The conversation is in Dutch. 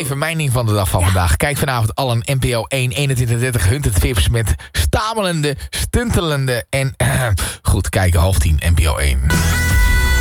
even mijn ding van de dag van vandaag. Kijk vanavond al een NPO 1, 21:30 Hunted Vips met stamelende, stuntelende en goed kijken 9:30 NPO 1.